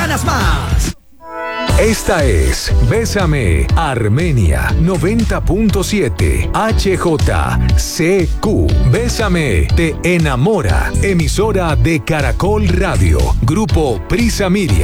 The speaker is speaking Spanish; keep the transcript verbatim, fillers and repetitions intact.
semanas más. Esta es Bésame Armenia noventa punto siete H J C Q. Bésame te enamora. Emisora de Caracol Radio. Grupo Prisa Media.